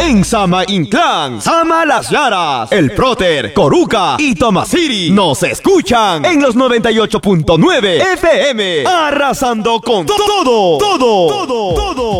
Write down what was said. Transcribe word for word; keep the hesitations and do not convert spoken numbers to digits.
En Sama Inclán, Sama Las Llaras, El Próter, Coruca y Tomasiri nos escuchan en los noventa y ocho punto nueve F M, arrasando con todo, todo, todo, todo.